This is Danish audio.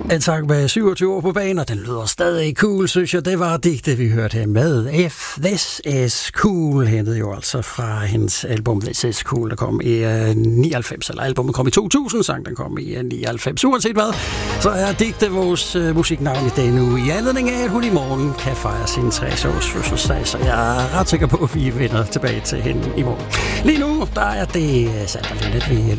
En sang med 27 år på banen, og den lyder stadig cool, synes jeg. Det var digte, vi hørte her med F. This is Cool, hentede jo altså fra hendes album This is Cool, der kom i 99, eller albumet kom i 2000, sang den kom i 99. Uanset hvad, så er digte vores musiknavn i dag nu, i anledning af, at hun i morgen kan fejre sin 60-års fødselsdag, så jeg er ret sikker på, at vi vender tilbage til hende i morgen. Lige nu, der er det Sandra Linnet, vi